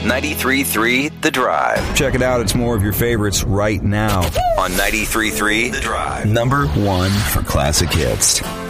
93.3 The Drive. Check it out. It's more of your favorites right now. On 93.3 The Drive. Number 1 for classic hits.